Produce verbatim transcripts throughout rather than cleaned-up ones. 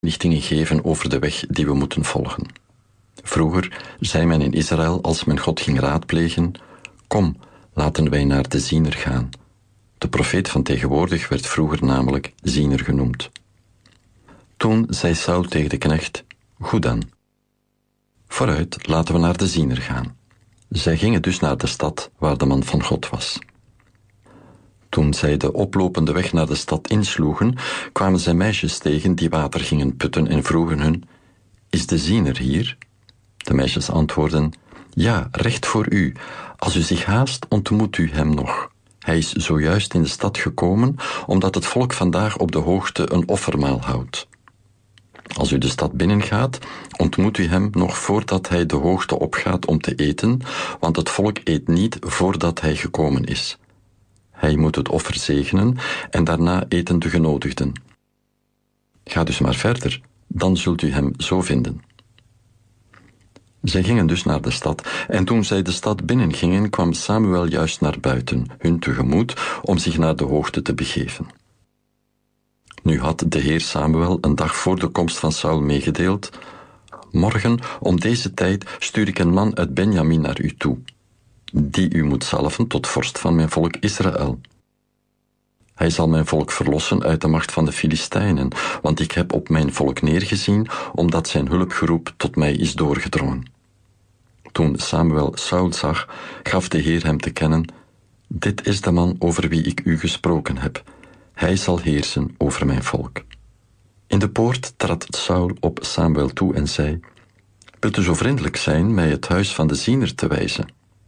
inlichtingen geven over de weg die we moeten volgen. Vroeger zei men in Israël, als men God ging raadplegen: kom, laten wij naar de ziener gaan. De profeet van tegenwoordig werd vroeger namelijk ziener genoemd. Toen zei Saul tegen de knecht: goed dan. Vooruit, laten we naar de ziener gaan. Zij gingen dus naar de stad waar de man van God was. Toen zij de oplopende weg naar de stad insloegen, kwamen zij meisjes tegen die water gingen putten en vroegen hun: is de ziener hier? De meisjes antwoordden: ja, recht voor u. Als u zich haast, ontmoet u hem nog. Hij is zojuist in de stad gekomen, omdat het volk vandaag op de hoogte een offermaal houdt. Als u de stad binnengaat, ontmoet u hem nog voordat hij de hoogte opgaat om te eten, want het volk eet niet voordat hij gekomen is. Hij moet het offer zegenen en daarna eten de genodigden. Ga dus maar verder, dan zult u hem zo vinden. Zij gingen dus naar de stad, en toen zij de stad binnengingen, kwam Samuel juist naar buiten, hun tegemoet, om zich naar de hoogte te begeven. Nu had de Heer Samuel een dag voor de komst van Saul meegedeeld: morgen om deze tijd stuur ik een man uit Benjamin naar u toe, die u moet zalven tot vorst van mijn volk Israël. Hij zal mijn volk verlossen uit de macht van de Filistijnen, want ik heb op mijn volk neergezien, omdat zijn hulpgeroep tot mij is doorgedrongen. Toen Samuel Saul zag, gaf de Heer hem te kennen: dit is de man over wie ik u gesproken heb. Hij zal heersen over mijn volk. In de poort trad Saul op Samuel toe en zei: wilt u zo vriendelijk zijn mij het huis van de ziener te wijzen?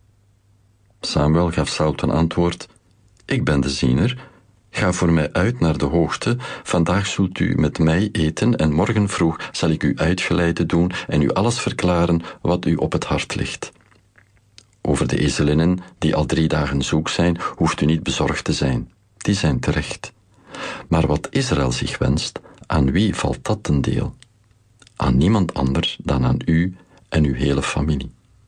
Samuel gaf Saul ten antwoord: ik ben de ziener. Ga voor mij uit naar de hoogte. Vandaag zult u met mij eten en morgen vroeg zal ik u uitgeleide doen en u alles verklaren wat u op het hart ligt. Over de ezelinnen die al drie dagen zoek zijn, hoeft u niet bezorgd te zijn. Die zijn terecht. Maar wat Israël zich wenst, aan wie valt dat ten deel? Aan niemand anders dan aan u en uw hele familie.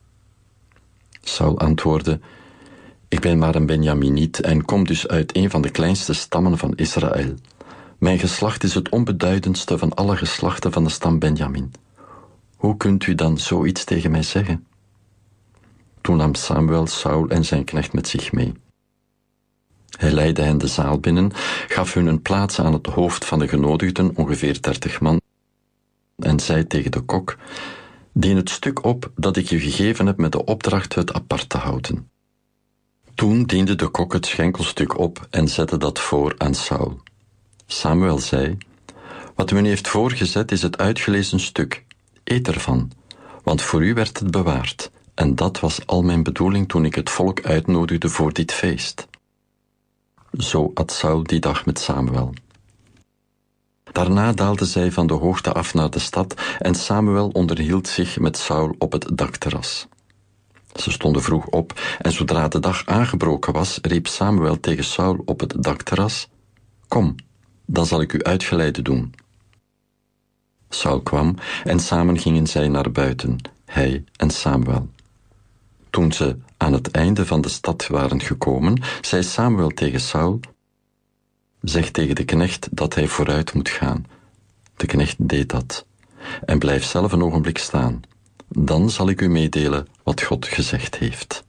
Saul antwoordde: ik ben maar een Benjaminiet en kom dus uit een van de kleinste stammen van Israël. Mijn geslacht is het onbeduidendste van alle geslachten van de stam Benjamin. Hoe kunt u dan zoiets tegen mij zeggen? Toen nam Samuel Saul en zijn knecht met zich mee. Hij leidde hen de zaal binnen, gaf hun een plaats aan het hoofd van de genodigden, ongeveer dertig man, en zei tegen de kok: dien het stuk op dat ik je gegeven heb met de opdracht het apart te houden. Toen diende de kok het schenkelstuk op en zette dat voor aan Saul. Samuel zei: wat u me heeft voorgezet is het uitgelezen stuk. Eet ervan, want voor u werd het bewaard, en dat was al mijn bedoeling toen ik het volk uitnodigde voor dit feest. Zo at Saul die dag met Samuel. Daarna daalden zij van de hoogte af naar de stad en Samuel onderhield zich met Saul op het dakterras. Ze stonden vroeg op en zodra de dag aangebroken was, riep Samuel tegen Saul op het dakterras: kom, dan zal ik u uitgeleide doen. Saul kwam en samen gingen zij naar buiten, hij en Samuel. Toen ze aan het einde van de stad waren gekomen, zei Samuel tegen Saul: zeg tegen de knecht dat hij vooruit moet gaan. De knecht deed dat. En blijf zelf een ogenblik staan. Dan zal ik u meedelen wat God gezegd heeft.